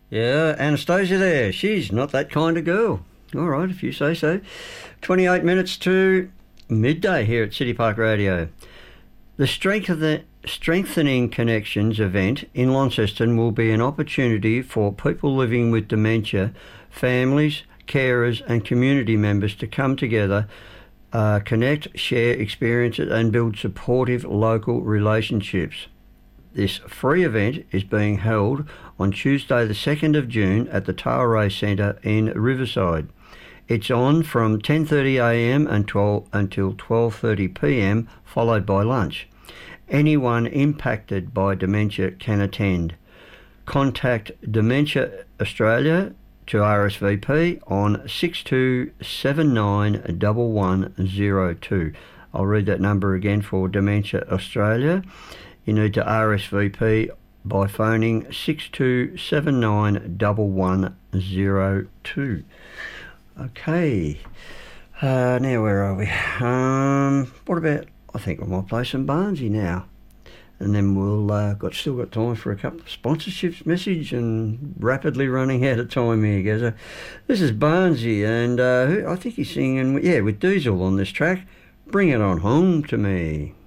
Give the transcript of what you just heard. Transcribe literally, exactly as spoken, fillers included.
Yeah, Anastasia there. She's not that kind of girl. All right, if you say so. twenty-eight minutes to midday here at City Park Radio. The Strength of the Strengthening Connections event in Launceston will be an opportunity for people living with dementia, families, carers and community members to come together, uh, connect, share experiences and build supportive local relationships. This free event is being held on Tuesday the second of June at the Tarway Centre in Riverside. It's on from ten thirty a m until twelve thirty p m, followed by lunch. Anyone impacted by dementia can attend. Contact Dementia Australia to R S V P on six two seven nine one one zero two. I'll read that number again for Dementia Australia. You need to R S V P by phoning six two seven nine one one zero two. Okay, uh, now where are we? Um, what about, I think I might play some Barnsey now. And then we'll uh, got still got time for a couple of sponsorships message and rapidly running out of time here, Gazza. This is Barnsey, and uh, I think he's singing, yeah, with Diesel on this track. Bring it on home to me.